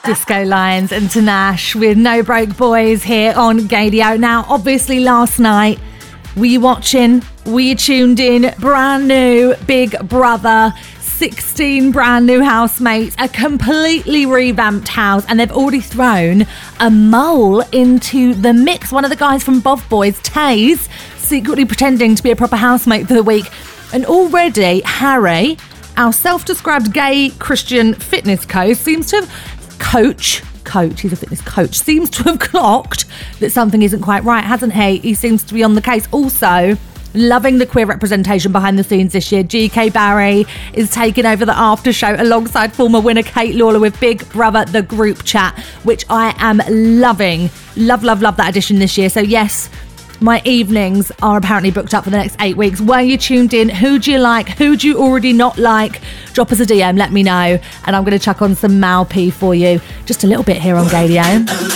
Disco Lions and Tanash with No Broke Boys here on Gadio. Now, obviously, last night, were you watching? Were you tuned in? Brand new Big Brother, 16 brand new housemates, a completely revamped house, and they've already thrown a mole into the mix. One of the guys from Bov Boys, Taze, secretly pretending to be a proper housemate for the week. And already, Harry, our self-described gay Christian fitness coach, seems to have he's a fitness coach, seems to have clocked that something isn't quite right, hasn't he? He seems to be on the case. Also, loving the queer representation behind the scenes this year. GK Barry is taking over the after show alongside former winner Kate Lawler with Big Brother, the group chat, which I am loving. Love that edition this year. So yes, my evenings are apparently booked up for the next 8 weeks. Were you tuned in? Who do you like? Who do you already not like? Drop us a DM, let me know. And I'm going to chuck on some Mal P for you. Just a little bit here on Gadio.